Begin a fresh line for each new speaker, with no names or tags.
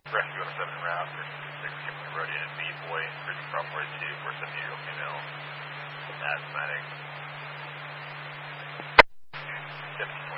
Rescue 107 route, 56, Kimberly Road, Unit B, boy, cruising from 42 for 70-year-old female, asthmatic. 50